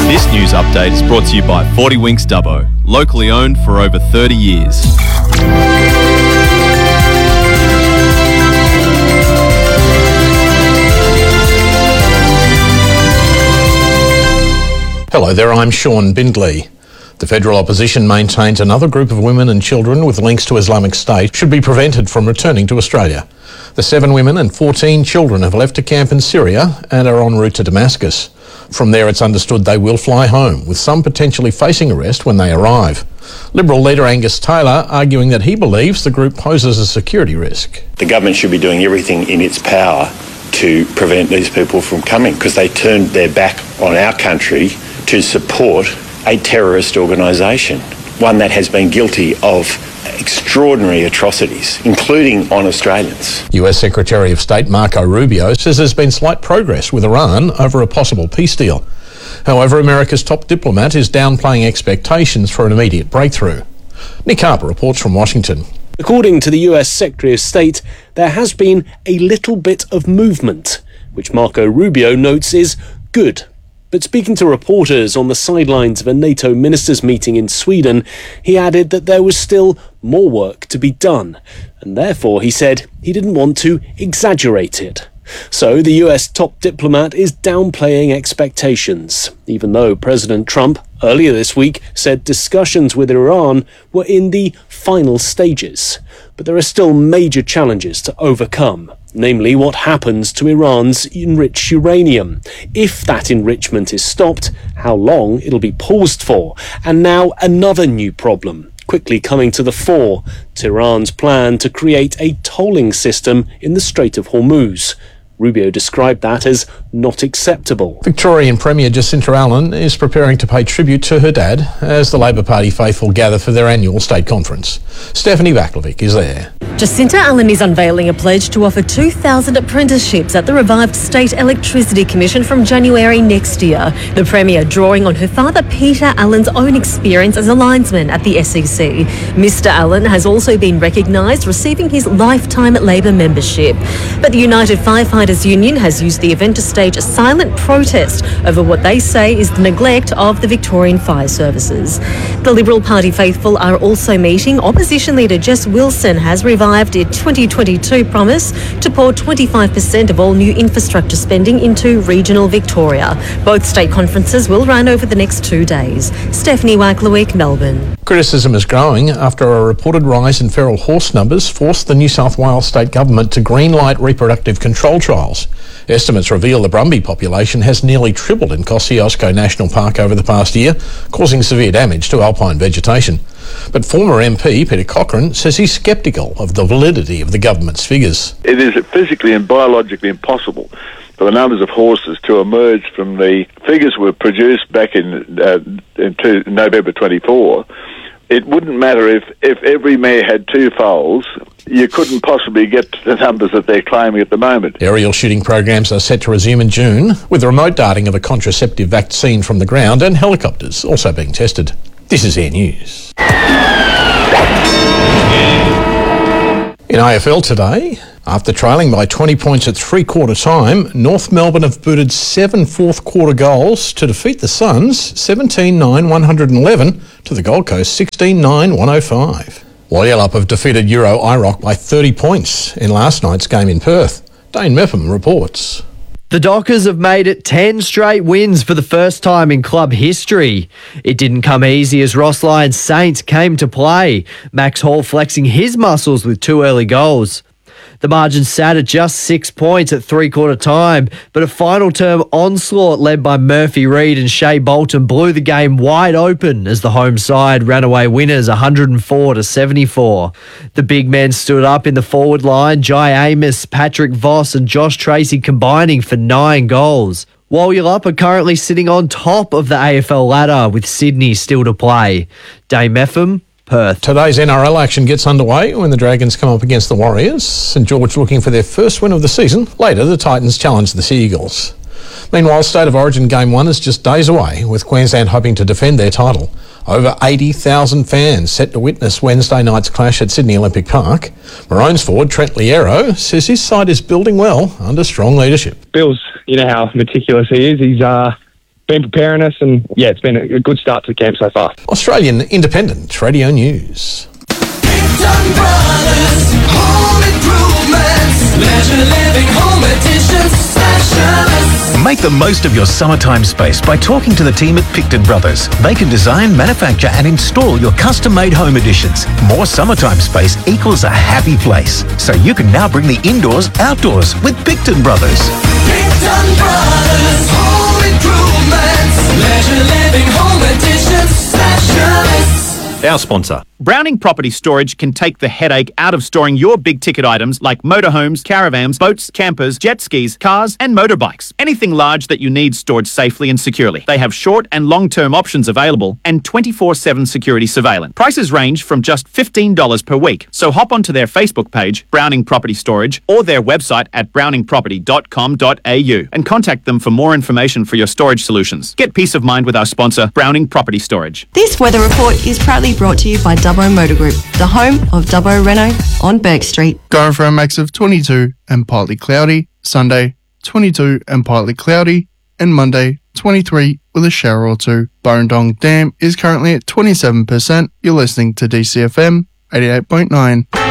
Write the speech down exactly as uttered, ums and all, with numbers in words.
This news update is brought to you by forty Winks Dubbo, locally owned for over thirty years. Hello there, I'm Sean Bindley. The federal opposition maintains another group of women and children with links to Islamic State should be prevented from returning to Australia. The seven women and fourteen children have left a camp in Syria and are en route to Damascus. From there, it's understood they will fly home, with some potentially facing arrest when they arrive. Liberal leader Angus Taylor arguing that he believes the group poses a security risk. The government should be doing everything in its power to prevent these people from coming, because they turned their back on our country to support a terrorist organisation, one that has been guilty of extraordinary atrocities, including on Australians. U S Secretary of State Marco Rubio says there's been slight progress with Iran over a possible peace deal. However, America's top diplomat is downplaying expectations for an immediate breakthrough. Nick Harper reports from Washington. According to the U S Secretary of State, there has been a little bit of movement, which Marco Rubio notes is good. But speaking to reporters on the sidelines of a NATO ministers' meeting in Sweden, he added that there was still more work to be done, and therefore, he said, he didn't want to exaggerate it. So the U S top diplomat is downplaying expectations, even though President Trump earlier this week said discussions with Iran were in the final stages. But there are still major challenges to overcome, namely what happens to Iran's enriched uranium. If that enrichment is stopped, how long it'll be paused for. And now another new problem quickly coming to the fore: Tehran's plan to create a tolling system in the Strait of Hormuz. Rubio described that as not acceptable. Victorian Premier Jacinta Allen is preparing to pay tribute to her dad as the Labor Party faithful gather for their annual state conference. Stephanie Vaklovic is there. Jacinta Allen is unveiling a pledge to offer two thousand apprenticeships at the revived State Electricity Commission from January next year. The Premier drawing on her father Peter Allen's own experience as a linesman at the S E C. Mister Allen has also been recognised, receiving his lifetime Labor membership. But the United Firefighters Union has used the event to stage a silent protest over what they say is the neglect of the Victorian Fire Services. The Liberal Party faithful are also meeting. Opposition leader Jess Wilson has revived its twenty twenty-two promise to pour twenty-five percent of all new infrastructure spending into regional Victoria. Both state conferences will run over the next two days. Stephanie Waklewick, Melbourne. Criticism is growing after a reported rise in feral horse numbers forced the New South Wales state government to greenlight reproductive control trials. Estimates reveal the Brumby population has nearly tripled in Kosciuszko National Park over the past year, causing severe damage to alpine vegetation. But former M P Peter Cochrane says he's sceptical of the validity of the government's figures. It is physically and biologically impossible for the numbers of horses to emerge from the figures were produced back in, uh, in two, November twenty-four. It wouldn't matter if, if every mare had two foals. You couldn't possibly get the numbers that they're claiming at the moment. Aerial shooting programs are set to resume in June, with remote darting of a contraceptive vaccine from the ground and helicopters also being tested. This is Air News. In A F L today, after trailing by twenty points at three-quarter time, North Melbourne have booted seven fourth-quarter goals to defeat the Suns seventeen nine one eleven to the Gold Coast sixteen nine one oh five. Yallop have defeated Euro I R O C by thirty points in last night's game in Perth. Dane Mepham reports. The Dockers have made it ten straight wins for the first time in club history. It didn't come easy as Ross Lyon's Saints came to play, Max Hall flexing his muscles with two early goals. The margin sat at just six points at three-quarter time, but a final-term onslaught led by Murphy Reid and Shea Bolton blew the game wide open as the home side ran away winners one hundred four to seventy-four. The big men stood up in the forward line, Jai Amos, Patrick Voss and Josh Tracy combining for nine goals. Yallop are currently sitting on top of the A F L ladder with Sydney still to play. Dane Mepham, Perth. Today's N R L action gets underway when the Dragons come up against the Warriors. St George looking for their first win of the season. Later, the Titans challenge the Sea Eagles. Meanwhile, State of Origin Game one is just days away, with Queensland hoping to defend their title. Over eighty thousand fans set to witness Wednesday night's clash at Sydney Olympic Park. Maroons forward Trent Liero says his side is building well under strong leadership. Bill's, you know how meticulous he is. He's uh, been preparing us, and yeah, it's been a good start to the camp so far. Australian Independent Radio News. Picton Brothers, home improvements, leisure living, home additions, specialists. Make the most of your summertime space by talking to the team at Picton Brothers. They can design, manufacture and install your custom-made home additions. More summertime space equals a happy place. So you can now bring the indoors outdoors with Picton Brothers. Picton Brothers, home improvements, leisure living, home additions, specialists. Our sponsor. Browning Property Storage can take the headache out of storing your big-ticket items like motorhomes, caravans, boats, campers, jet skis, cars and motorbikes. Anything large that you need stored safely and securely. They have short and long-term options available and twenty-four seven security surveillance. Prices range from just fifteen dollars per week. So hop onto their Facebook page, Browning Property Storage, or their website at browning property dot com dot a u and contact them for more information for your storage solutions. Get peace of mind with our sponsor, Browning Property Storage. This weather report is proudly brought to you by Dubbo Motor Group, the home of Dubbo Renault on Burke Street. Going for a max of twenty-two and partly cloudy. Sunday, twenty-two and partly cloudy. And Monday, twenty-three with a shower or two. Burrendong Dam is currently at twenty-seven percent. You're listening to D C F M eighty-eight point nine.